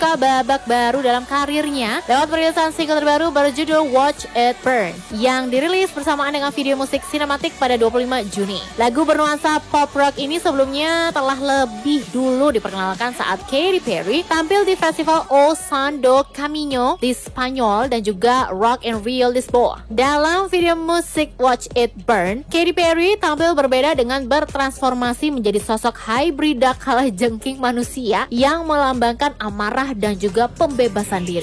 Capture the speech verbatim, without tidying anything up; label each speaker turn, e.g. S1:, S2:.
S1: membuka babak baru dalam karirnya lewat perilisan single terbaru berjudul Watch It Burn yang dirilis bersamaan dengan video musik sinematik pada dua puluh lima Juni. Lagu bernuansa pop rock ini sebelumnya telah lebih dulu diperkenalkan saat Katy Perry tampil di festival O Son do Caminho di Spanyol dan juga Rock in Rio Lisboa. Dalam video musik Watch It Burn, Katy Perry tampil berbeda dengan bertransformasi menjadi sosok hibrida kalajengking manusia yang melambangkan amarah dan juga pembebasan diri.